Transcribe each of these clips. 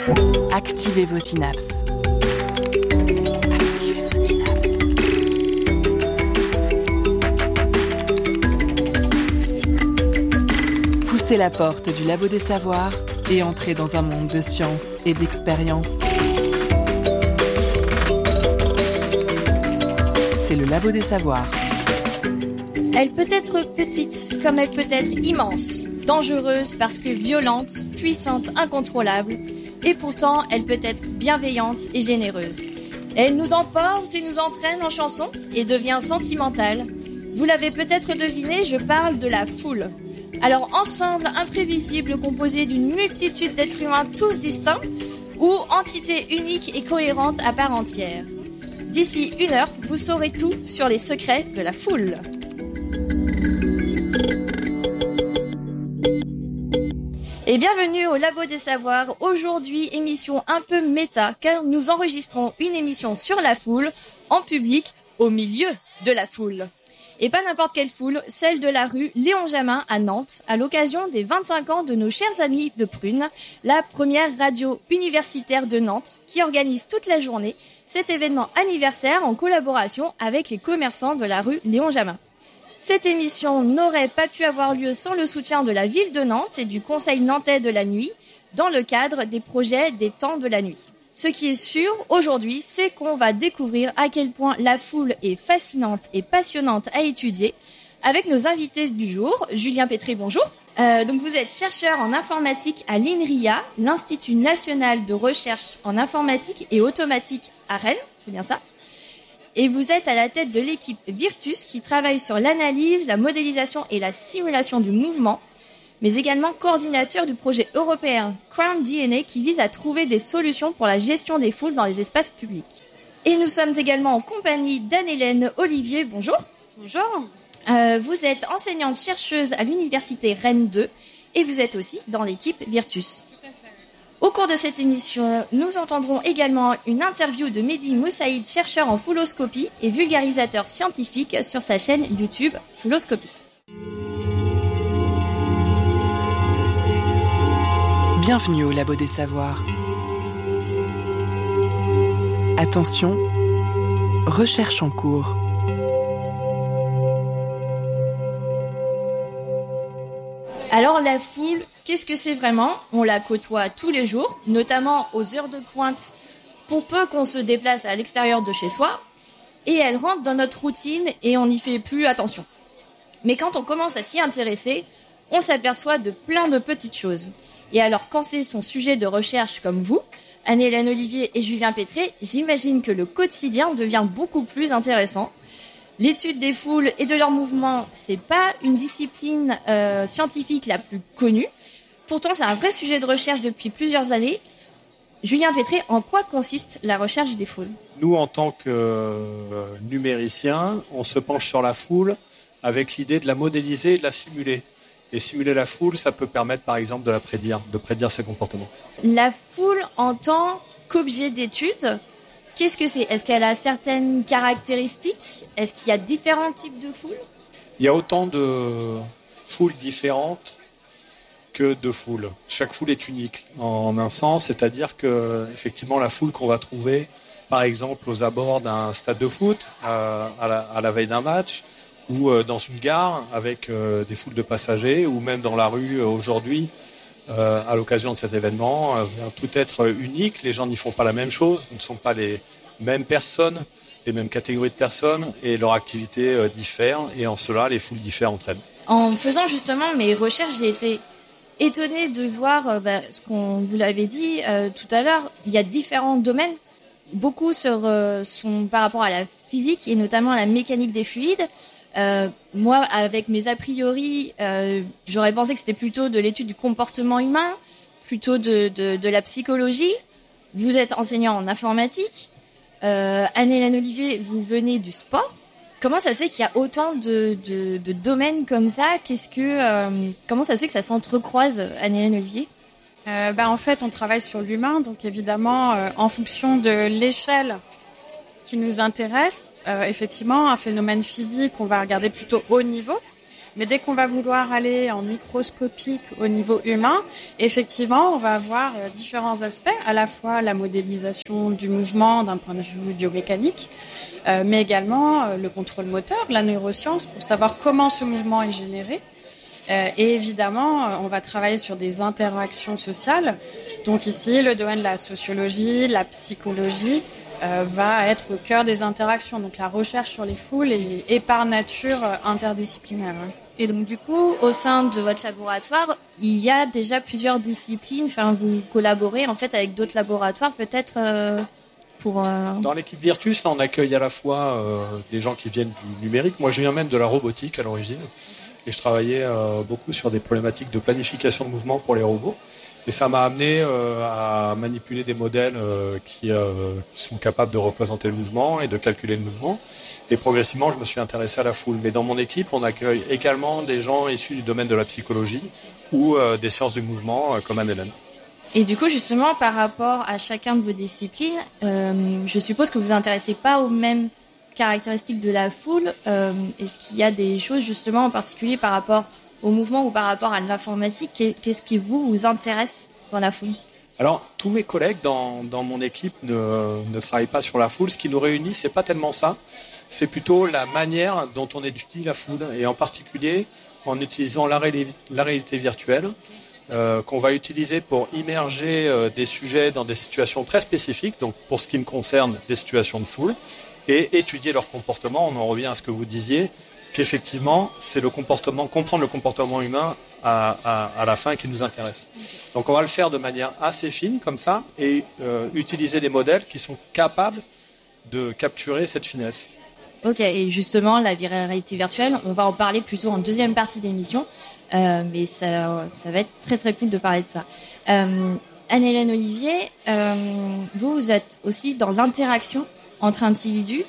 Activez vos synapses. Activez vos synapses. Poussez la porte du Labo des Savoirs et entrez dans un monde de science et d'expérience. C'est le Labo des Savoirs. Elle peut être petite comme elle peut être immense, dangereuse parce que violente, puissante, incontrôlable, et pourtant elle peut être bienveillante et généreuse. Elle nous emporte et nous entraîne en chanson et devient sentimentale. Vous l'avez peut-être deviné, je parle de la foule. Alors ensemble imprévisible composé d'une multitude d'êtres humains tous distincts ou entité unique et cohérente à part entière. D'ici 1 heure, vous saurez tout sur les secrets de la foule. Et bienvenue au Labo des Savoirs. Aujourd'hui, émission un peu méta, car nous enregistrons une émission sur la foule, en public, au milieu de la foule. Et pas n'importe quelle foule, celle de la rue Léon Jamin à Nantes, à l'occasion des 25 ans de nos chers amis de Prune, la première radio universitaire de Nantes, qui organise toute la journée cet événement anniversaire en collaboration avec les commerçants de la rue Léon Jamin. Cette émission n'aurait pas pu avoir lieu sans le soutien de la ville de Nantes et du Conseil nantais de la nuit, dans le cadre des projets des temps de la nuit. Ce qui est sûr aujourd'hui, c'est qu'on va découvrir à quel point la foule est fascinante et passionnante à étudier avec nos invités du jour. Julien Pétré, bonjour. Donc vous êtes chercheur en informatique à l'INRIA, l'Institut national de recherche en informatique et automatique à Rennes, c'est bien ça ? Et vous êtes à la tête de l'équipe Virtus qui travaille sur l'analyse, la modélisation et la simulation du mouvement, mais également coordinateur du projet européen Crown DNA qui vise à trouver des solutions pour la gestion des foules dans les espaces publics. Et nous sommes également en compagnie d'Anne-Hélène Olivier. Bonjour. Bonjour. Vous êtes enseignante-chercheuse à l'université Rennes 2 et vous êtes aussi dans l'équipe Virtus. Tout à fait. Au cours de cette émission, nous entendrons également une interview de Mehdi Moussaïd, chercheur en fouloscopie et vulgarisateur scientifique sur sa chaîne YouTube Fouloscopie. Bienvenue au Labo des Savoirs. Attention, recherche en cours. Alors la foule, qu'est-ce que c'est vraiment ? On la côtoie tous les jours, notamment aux heures de pointe, pour peu qu'on se déplace à l'extérieur de chez soi, et elle rentre dans notre routine et on n'y fait plus attention. Mais quand on commence à s'y intéresser, on s'aperçoit de plein de petites choses. Et alors quand c'est son sujet de recherche comme vous, Anne-Hélène Olivier et Julien Pétré, j'imagine que le quotidien devient beaucoup plus intéressant. L'étude des foules et de leurs mouvements, c'est pas une discipline scientifique la plus connue. Pourtant, c'est un vrai sujet de recherche depuis plusieurs années. Julien Pétré, en quoi consiste la recherche des foules ? Nous, en tant que numériciens, on se penche sur la foule avec l'idée de la modéliser et de la simuler. Et simuler la foule, ça peut permettre, par exemple, de prédire ses comportements. La foule en tant qu'objet d'étude, qu'est-ce que c'est ? Est-ce qu'elle a certaines caractéristiques ? Est-ce qu'il y a différents types de foules ? Il y a autant de foules différentes que de foules. Chaque foule est unique en un sens, c'est-à-dire que effectivement la foule qu'on va trouver, par exemple aux abords d'un stade de foot, à la veille d'un match, ou dans une gare avec des foules de passagers, ou même dans la rue aujourd'hui, à l'occasion de cet événement, vont tout être unique. Les gens n'y font pas la même chose, ne sont pas les mêmes personnes, les mêmes catégories de personnes, et leur activité diffère, et en cela, les foules diffèrent entre elles. En faisant justement mes recherches, j'ai été étonnée de voir ce qu'on vous l'avait dit tout à l'heure. Il y a différents domaines. Beaucoup sont par rapport à la physique et notamment à la mécanique des fluides. Moi, avec mes a priori, j'aurais pensé que c'était plutôt de l'étude du comportement humain, plutôt de la psychologie. Vous êtes enseignant en informatique. Anne-Hélène Olivier, vous venez du sport. Comment ça se fait qu'il y a autant de domaines comme ça ? Comment ça se fait que ça s'entrecroise, Anne-Hélène Olivier ? En fait, on travaille sur l'humain, donc évidemment, en fonction de l'échelle qui nous intéresse, effectivement, un phénomène physique, on va regarder plutôt haut niveau. Mais dès qu'on va vouloir aller en microscopique au niveau humain, effectivement, on va avoir différents aspects, à la fois la modélisation du mouvement d'un point de vue biomécanique, mais également le contrôle moteur, la neuroscience, pour savoir comment ce mouvement est généré. Et évidemment, on va travailler sur des interactions sociales. Donc ici, le domaine de la sociologie, la psychologie, va être au cœur des interactions. Donc la recherche sur les foules est par nature interdisciplinaire. Et donc du coup, au sein de votre laboratoire, il y a déjà plusieurs disciplines. Enfin, vous collaborez en fait avec d'autres laboratoires, peut-être pour. Dans l'équipe Virtus, là, on accueille à la fois des gens qui viennent du numérique. Moi, je viens même de la robotique à l'origine, et je travaillais beaucoup sur des problématiques de planification de mouvement pour les robots. Et ça m'a amené à manipuler des modèles qui sont capables de représenter le mouvement et de calculer le mouvement. Et progressivement, je me suis intéressé à la foule. Mais dans mon équipe, on accueille également des gens issus du domaine de la psychologie ou des sciences du mouvement, comme Anne-Hélène. Et du coup, justement, par rapport à chacun de vos disciplines, je suppose que vous vous intéressez pas aux mêmes caractéristiques de la foule. Est-ce qu'il y a des choses, justement, en particulier par rapport au mouvement ou par rapport à l'informatique, qu'est-ce qui vous intéresse dans la foule ? Alors, tous mes collègues dans mon équipe ne travaillent pas sur la foule. Ce qui nous réunit, c'est pas tellement ça. C'est plutôt la manière dont on étudie la foule, et en particulier en utilisant la réalité virtuelle, qu'on va utiliser pour immerger des sujets dans des situations très spécifiques, donc pour ce qui me concerne, des situations de foule, et étudier leur comportement. On en revient à ce que vous disiez, qu'effectivement, c'est le comportement, comprendre le comportement humain à la fin qui nous intéresse. Donc on va le faire de manière assez fine, comme ça, et utiliser des modèles qui sont capables de capturer cette finesse. Ok, et justement, la réalité virtuelle, on va en parler plutôt en deuxième partie d'émission, mais ça va être très très cool de parler de ça. Anne-Hélène Olivier, vous êtes aussi dans l'interaction entre individus.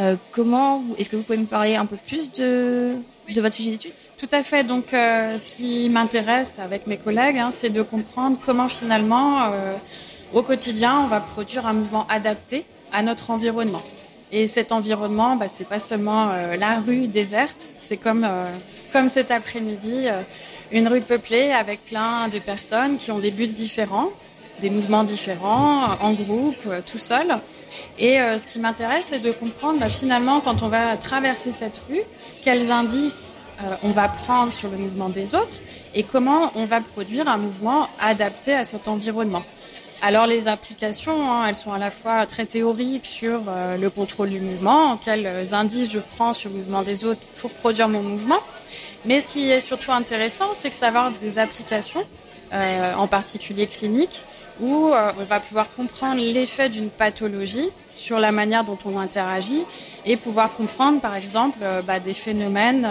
Est-ce que vous pouvez me parler un peu plus de votre sujet d'étude ? Tout à fait. Donc, ce qui m'intéresse avec mes collègues, c'est de comprendre comment finalement, au quotidien, on va produire un mouvement adapté à notre environnement. Et cet environnement, c'est pas seulement la rue déserte, c'est comme cet après-midi, une rue peuplée avec plein de personnes qui ont des buts différents, des mouvements différents, en groupe, tout seul. Et ce qui m'intéresse, c'est de comprendre finalement, quand on va traverser cette rue, quels indices on va prendre sur le mouvement des autres et comment on va produire un mouvement adapté à cet environnement. Alors les applications, elles sont à la fois très théoriques sur le contrôle du mouvement, quels indices je prends sur le mouvement des autres pour produire mon mouvement. Mais ce qui est surtout intéressant, c'est que ça va avoir des applications, en particulier cliniques, où on va pouvoir comprendre l'effet d'une pathologie sur la manière dont on interagit et pouvoir comprendre, par exemple, des phénomènes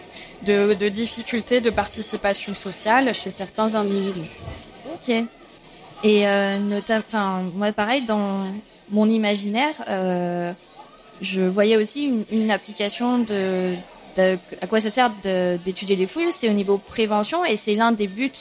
de difficultés de participation sociale chez certains individus. Ok. Et moi, pareil, dans mon imaginaire, je voyais aussi une application à quoi ça sert d'étudier les foules, c'est au niveau prévention, et c'est l'un des buts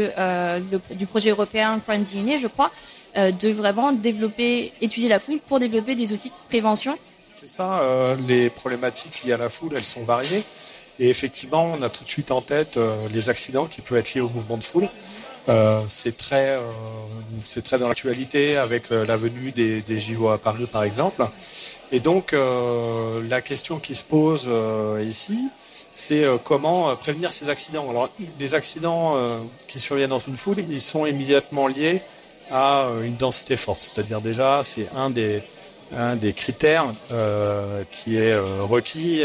du projet européen Crime DNA, je crois, de vraiment étudier la foule pour développer des outils de prévention. C'est ça, les problématiques liées à la foule, elles sont variées. Et effectivement, on a tout de suite en tête les accidents qui peuvent être liés au mouvement de foule. C'est très dans l'actualité avec la venue des JO à Paris, par exemple. Et donc, la question qui se pose ici, c'est comment prévenir ces accidents. Alors, les accidents qui surviennent dans une foule, ils sont immédiatement liés à une densité forte. C'est-à-dire déjà, c'est un des critères qui est requis,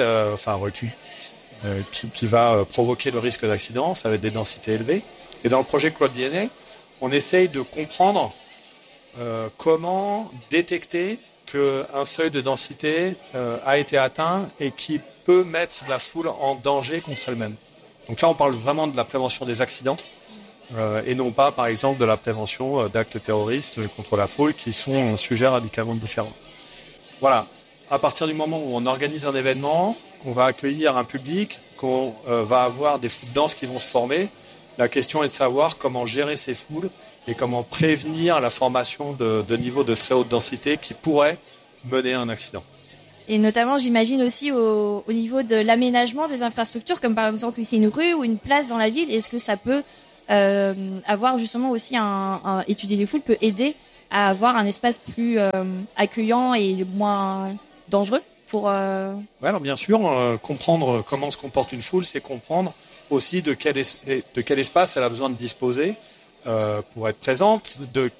qui va provoquer le risque d'accident. Ça va être des densités élevées. Et dans le projet Cloud DNA, on essaye de comprendre comment détecter qu'un seuil de densité a été atteint et qui peut mettre la foule en danger contre elle-même. Donc là, on parle vraiment de la prévention des accidents et non pas, par exemple, de la prévention d'actes terroristes contre la foule qui sont un sujet radicalement différent. Voilà. À partir du moment où on organise un événement, qu'on va accueillir un public, qu'on va avoir des foules denses qui vont se former, la question est de savoir comment gérer ces foules et comment prévenir la formation de niveaux de très haute densité qui pourraient mener à un accident. Et notamment, j'imagine aussi au niveau de l'aménagement des infrastructures, comme par exemple ici une rue ou une place dans la ville. Est-ce que ça peut avoir justement aussi étudier les foules peut aider à avoir un espace plus accueillant et moins dangereux pour. Ouais, alors bien sûr, comprendre comment se comporte une foule, c'est comprendre aussi de quel espace elle a besoin de disposer pour être présente,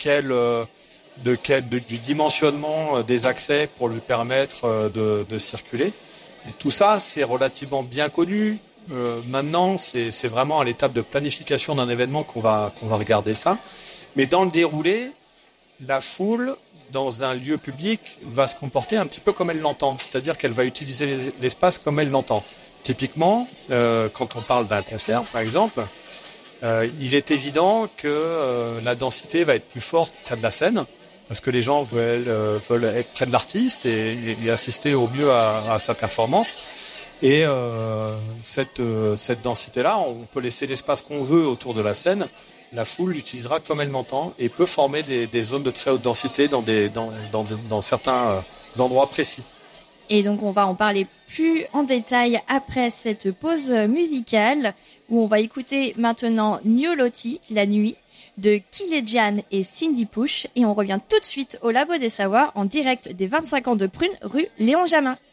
du dimensionnement des accès pour lui permettre de circuler. Et tout ça, c'est relativement bien connu. Maintenant, c'est vraiment à l'étape de planification d'un événement qu'on va regarder ça. Mais dans le déroulé, la foule, dans un lieu public, va se comporter un petit peu comme elle l'entend. C'est-à-dire qu'elle va utiliser l'espace comme elle l'entend. Typiquement, quand on parle d'un concert, par exemple, il est évident que la densité va être plus forte près de la scène, parce que les gens veulent être près de l'artiste et assister au mieux à sa performance. Et cette densité-là, on peut laisser l'espace qu'on veut autour de la scène. La foule l'utilisera comme elle l'entend et peut former des zones de très haute densité dans certains endroits précis. Et donc on va en parler plus en détail après cette pause musicale où on va écouter maintenant Gnolotti, La Nuit, de Kilejan et Cindy Push. Et on revient tout de suite au Labo des Savoirs en direct des 25 ans de Prune, rue Léon Jamin.